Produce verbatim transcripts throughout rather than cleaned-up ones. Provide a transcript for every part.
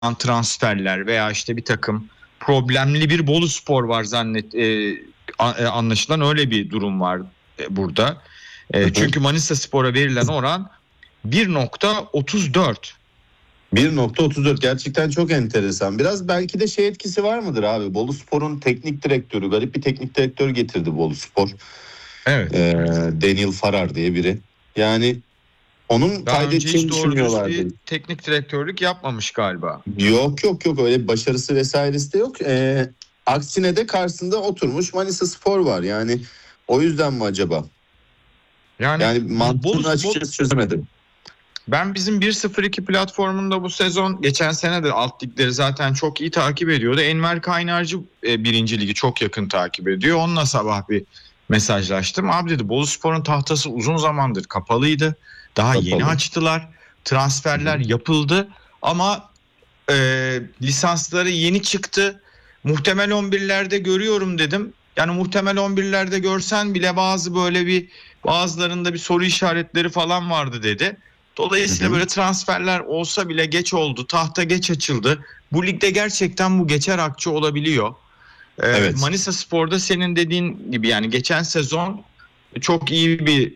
transferler veya işte bir takım problemli bir Boluspor var zannet e, anlaşılan öyle bir durum var e, burada. E, çünkü Manisaspor'a verilen oran bir nokta otuz dört. bir nokta otuz dört gerçekten çok enteresan. Biraz belki de şey etkisi var mıdır abi? Boluspor'un teknik direktörü, garip bir teknik direktör getirdi Boluspor. Evet. Ee, Daniel Farrar diye biri. Yani onun daha önce hiç doğru düşünmüyorlardı. bir teknik direktörlük yapmamış galiba. Yok yok yok öyle bir başarısı vesairesi de yok. Ee, aksine de karşısında oturmuş Manisaspor var. Yani o yüzden mi acaba? Yani, yani mantığını Bolu, açıkçası Bolu, çözemedim. Ben bizim bir sıfır iki platformunda bu sezon, geçen sene de alt ligleri zaten çok iyi takip ediyordu. Enver Kaynarcı e, birinci ligi çok yakın takip ediyor. Onunla sabah bir mesajlaştım. Abi dedi, Boluspor'un tahtası uzun zamandır kapalıydı. Daha Kapalı. yeni açtılar. Transferler Hı. yapıldı ama e, lisansları yeni çıktı. Muhtemel on birlerde görüyorum dedim. Yani muhtemel on birlerde görsen bile bazı böyle bir bazılarında bir soru işaretleri falan vardı dedi. Dolayısıyla hı hı. böyle transferler olsa bile geç oldu. Tahta geç açıldı. Bu ligde gerçekten bu geçer akçe olabiliyor. Ee, evet. Manisaspor'da senin dediğin gibi yani geçen sezon çok iyi bir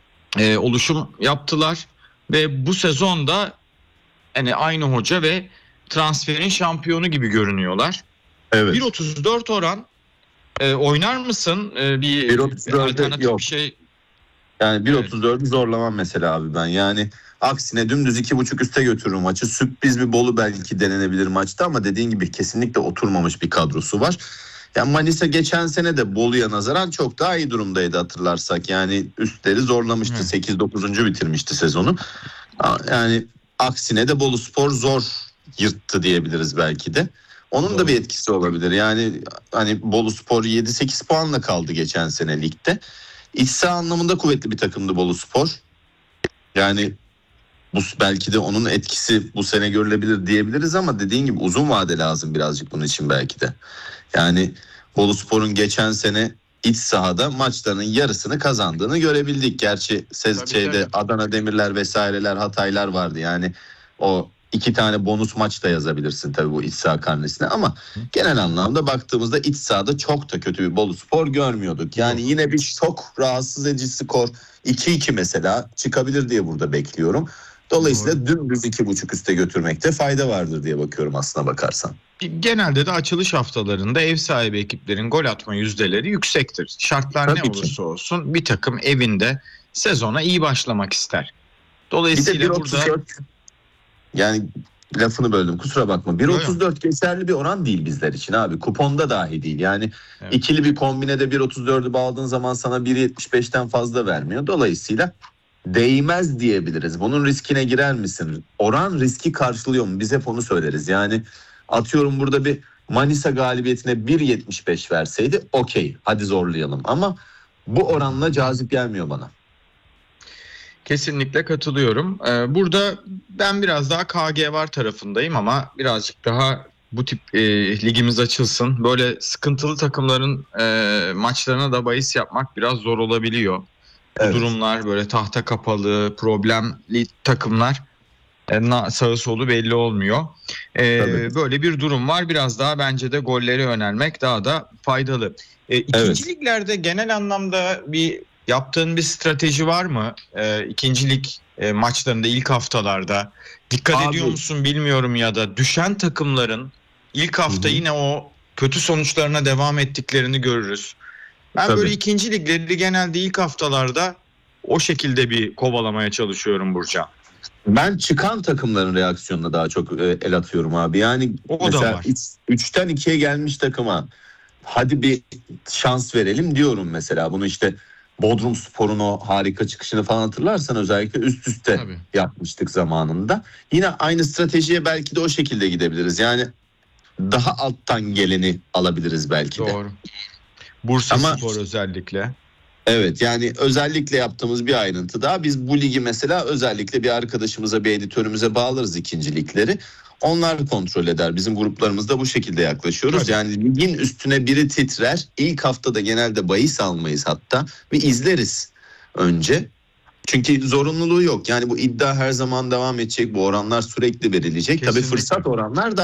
e, oluşum yaptılar. Ve bu sezonda hani aynı hoca ve transferin şampiyonu gibi görünüyorlar. Evet. bir otuz dört oran e, oynar mısın? E, bir, bir otuz dörde alternatif yok. bir şey. Yani bir otuz dördü evet. zorlamam mesela abi ben. Yani aksine dümdüz iki buçuk üste götürürüm maçı. Sürpriz bir Bolu belki denenebilir maçta ama dediğin gibi kesinlikle oturmamış bir kadrosu var. Yani Manisa geçen sene de Bolu'ya nazaran çok daha iyi durumdaydı hatırlarsak. Yani üstleri zorlamıştı. Evet. sekiz dokuzuncu bitirmişti sezonu. Yani aksine de Boluspor zor yırttı diyebiliriz belki de. Onun Doğru. da bir etkisi olabilir. Yani hani Boluspor yedi sekiz puanla kaldı geçen sene ligde. İç saha anlamında kuvvetli bir takımdı Boluspor. Yani bu belki de onun etkisi bu sene görülebilir diyebiliriz ama dediğin gibi uzun vade lazım birazcık bunun için belki de. Yani Boluspor'un geçen sene iç sahada maçlarının yarısını kazandığını görebildik. Gerçi tabii, şeyde tabii. Adana Demirler vesaireler Hataylar vardı. Yani o iki tane bonus maç da yazabilirsin tabii bu iç saha karnesine ama genel anlamda baktığımızda iç sahada çok da kötü bir Boluspor görmüyorduk. Yani Yok. yine bir çok rahatsız edici skor iki iki mesela çıkabilir diye burada bekliyorum. Dolayısıyla dümdüz iki buçuk üste götürmekte fayda vardır diye bakıyorum aslına bakarsan. Genelde de açılış haftalarında ev sahibi ekiplerin gol atma yüzdeleri yüksektir. Şartlar Tabii ne ki. olursa olsun bir takım evinde sezona iyi başlamak ister. Dolayısıyla bir burada yani lafını böldüm kusura bakma. bir otuz dört geçerli bir oran değil bizler için abi. Kuponda dahi değil. Yani evet. ikili bir kombinede bir otuz dördü bağladığın zaman sana bir yetmiş beşten fazla vermiyor. Dolayısıyla değmez diyebiliriz. Bunun riskine girer misin? Oran riski karşılıyor mu? Biz hep onu söyleriz. Yani atıyorum burada bir Manisa galibiyetine bir yetmiş beş verseydi okey hadi zorlayalım. Ama bu oranla cazip gelmiyor bana. Kesinlikle katılıyorum. Ee, burada ben biraz daha K G var tarafındayım ama birazcık daha bu tip e, ligimiz açılsın. Böyle sıkıntılı takımların e, maçlarına da bahis yapmak biraz zor olabiliyor. Bu evet. durumlar böyle tahta kapalı, problemli takımlar e, sağı solu belli olmuyor. E, böyle bir durum var. Biraz daha bence de golleri yönelmek daha da faydalı. E, ikinci evet. liglerde genel anlamda bir yaptığın bir strateji var mı? E, ikinci lig e, maçlarında ilk haftalarda dikkat Abi. ediyor musun bilmiyorum ya da düşen takımların ilk hafta Hı-hı. yine o kötü sonuçlarına devam ettiklerini görürüz. Ben Tabii. böyle ikinci ligleri genelde ilk haftalarda o şekilde bir kovalamaya çalışıyorum Burcan. Ben çıkan takımların reaksiyonuna daha çok e, el atıyorum abi. Yani o mesela üçten ikiye gelmiş takıma hadi bir şans verelim diyorum mesela. Bunu işte Bodrumspor'un o harika çıkışını falan hatırlarsan özellikle üst üste Tabii. yapmıştık zamanında. Yine aynı stratejiye belki de o şekilde gidebiliriz. Yani daha alttan geleni alabiliriz belki Doğru. de. Doğru. Bursaspor özellikle. Evet yani özellikle yaptığımız bir ayrıntı daha. Biz bu ligi mesela özellikle bir arkadaşımıza, bir editörümüze bağlarız ikinci ligleri. Onlar kontrol eder. Bizim gruplarımızda bu şekilde yaklaşıyoruz. Tabii. Yani ligin üstüne biri titrer. İlk haftada genelde bahis almayız hatta ve izleriz önce. Çünkü zorunluluğu yok. Yani bu iddia her zaman devam edecek. Bu oranlar sürekli verilecek. Tabii Kesinlikle. fırsat oranlar da